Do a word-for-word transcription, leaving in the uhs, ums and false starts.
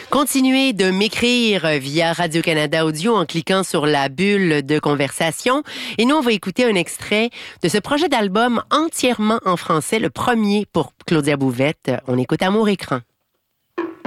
Continuez de m'écrire via Radio-Canada Audio en cliquant sur la bulle de conversation. Et nous, on va écouter un extrait de ce projet d'album entièrement en français, le premier pour Claudia Bouvette. On écoute Amour Écran.